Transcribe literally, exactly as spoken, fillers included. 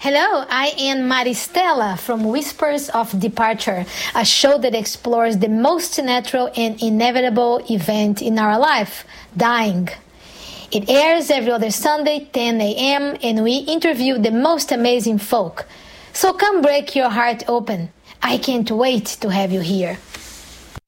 Hello, I am Maristela from Whispers of Departure, a show that explores the most natural and inevitable event in our life, dying. It airs every other Sunday, ten a.m., and we interview the most amazing folk. So come break your heart open. I can't wait to have you here.